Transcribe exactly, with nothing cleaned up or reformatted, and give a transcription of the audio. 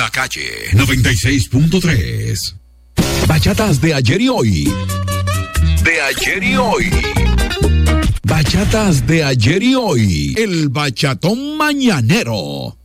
la calle. noventa y seis punto tres. Bachatas de ayer y hoy. De ayer y hoy. Bachatas de ayer y hoy. El bachatón mañanero.